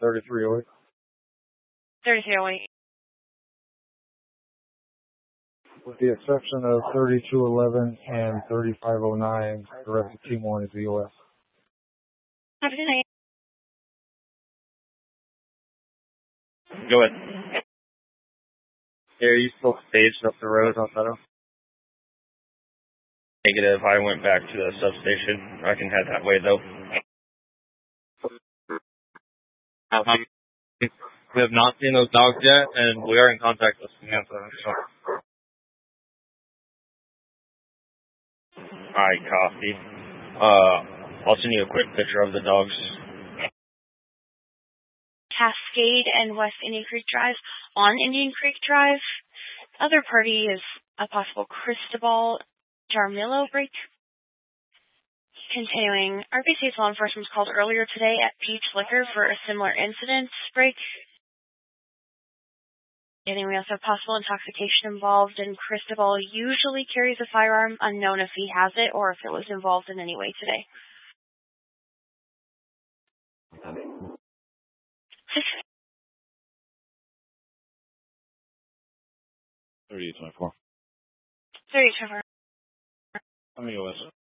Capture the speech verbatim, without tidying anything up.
thirty-three oh eight. thirty-three oh eight. With the exception of thirty-two eleven and thirty-five oh nine, the rest of Team one is E O S. Have a good night. Go ahead. Yeah, are you still staged up the road outside of? Negative. I went back to the substation. I can head that way, though. Um, we have not seen those dogs yet, and we are in contact with Samantha. So. Alright, copy. Uh, I'll send you a quick picture of the dogs. Cascade and West Indian Creek Drive. On Indian Creek Drive, other party is a possible Cristobal Jarmillo break. Continuing, R B C's law enforcement was called earlier today at Peach Liquor for a similar incident break. And we also have possible intoxication involved, and Cristobal usually carries a firearm, unknown if he has it or if it was involved in any way today. thirty-eight twenty-four. thirty-two. How many O S?